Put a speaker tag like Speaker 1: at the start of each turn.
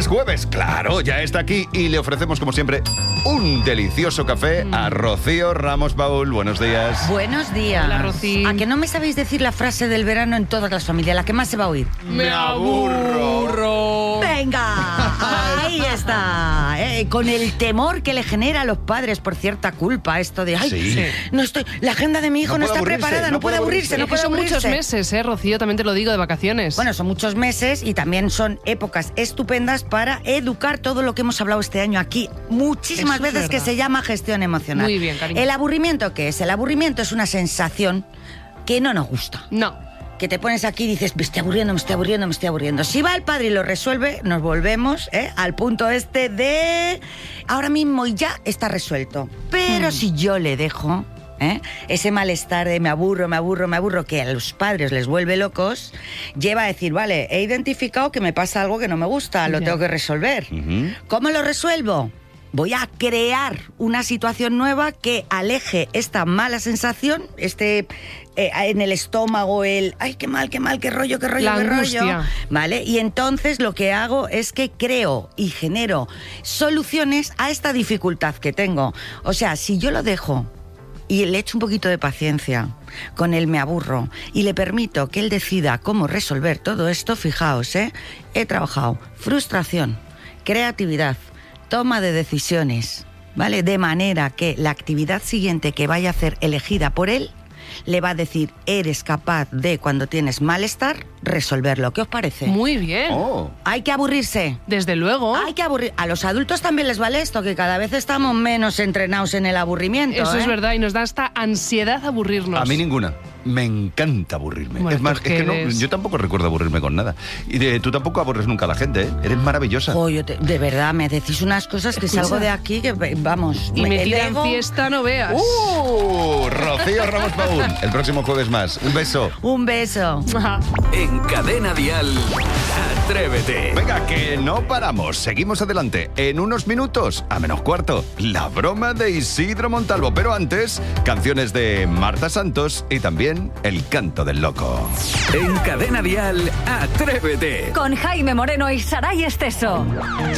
Speaker 1: Es jueves, claro, ya está aquí y le ofrecemos como siempre un delicioso café a Rocío Ramos Paul. Buenos días.
Speaker 2: Buenos días.
Speaker 3: Hola, Rocío.
Speaker 2: ¿A que no me sabéis decir la frase del verano en todas las familias? La que más se va a oír.
Speaker 3: ¡Me aburro!
Speaker 2: ¡Venga! Ahí está. Con el temor que le genera a los padres por cierta culpa esto de ay,
Speaker 1: Sí.
Speaker 2: no estoy, la agenda de mi hijo no está
Speaker 1: puede aburrirse,
Speaker 2: preparada, no puede aburrirse, no
Speaker 3: Es que
Speaker 2: puede
Speaker 3: son
Speaker 2: aburrirse.
Speaker 3: muchos meses, Rocío, también te lo digo, de vacaciones.
Speaker 2: Bueno, son muchos meses y también son épocas estupendas para educar todo lo que hemos hablado este año aquí muchísimas
Speaker 3: Eso es
Speaker 2: veces, que
Speaker 3: verdad.
Speaker 2: se llama gestión emocional.
Speaker 3: Muy bien, cariño.
Speaker 2: ¿El aburrimiento qué es? El aburrimiento es una sensación que no nos gusta.
Speaker 3: No.
Speaker 2: Que te pones aquí y dices, me estoy aburriendo. Si va el padre y lo resuelve, nos volvemos al punto este de ahora mismo y ya está resuelto. Pero si yo le dejo ese malestar de me aburro, que a los padres les vuelve locos, lleva a decir, vale, he identificado que me pasa algo que no me gusta, lo
Speaker 3: Ya.
Speaker 2: tengo que resolver. ¿Cómo lo resuelvo? Voy a crear una situación nueva que aleje esta mala sensación, en el estómago, ay, qué mal, qué rollo.
Speaker 3: La angustia.
Speaker 2: ¿Vale? Y entonces lo que hago es que creo y genero soluciones a esta dificultad que tengo. O sea, si yo lo dejo y le echo un poquito de paciencia, con él me aburro y le permito que él decida cómo resolver todo esto, fijaos, he trabajado frustración, creatividad, toma de decisiones, ¿vale? De manera que la actividad siguiente que vaya a hacer elegida por él le va a decir, eres capaz de, cuando tienes malestar, resolverlo. ¿Qué os parece?
Speaker 3: Muy bien.
Speaker 1: Oh.
Speaker 2: Hay que aburrirse.
Speaker 3: Desde luego.
Speaker 2: Hay que aburrir. A los adultos también les vale esto, que cada vez estamos menos entrenados en el aburrimiento.
Speaker 3: Eso es verdad, y nos da hasta ansiedad aburrirnos.
Speaker 1: A mí ninguna. Me encanta aburrirme.
Speaker 3: Bueno,
Speaker 1: es más,
Speaker 3: pues
Speaker 1: es que no,
Speaker 3: eres-
Speaker 1: yo tampoco recuerdo aburrirme con nada. Y tú tampoco aburres nunca a la gente, ¿eh? Eres maravillosa.
Speaker 2: De verdad, me decís unas cosas que
Speaker 3: Escucha.
Speaker 2: salgo de aquí que, vamos...
Speaker 3: Y metida
Speaker 2: el
Speaker 3: en
Speaker 2: ego-
Speaker 3: fiesta no veas.
Speaker 1: Rocío Ramos Paul. El próximo jueves más. Un beso.
Speaker 2: Un beso.
Speaker 4: En Cadena Dial, Atrévete.
Speaker 1: Venga, que no paramos. Seguimos adelante. En unos minutos, a menos cuarto, la broma de Isidro Montalvo. Pero antes, canciones de Marta Santos y también El canto del loco.
Speaker 4: En Cadena Dial, Atrévete.
Speaker 5: Con Jaime Moreno y Saray Esteso.